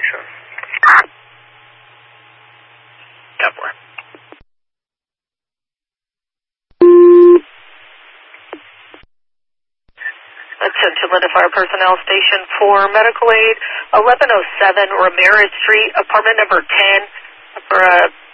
Sure. 10-4. Attention Linda Fire Personnel Station for medical aid, 1107 Ramirez Street, apartment number 10, for a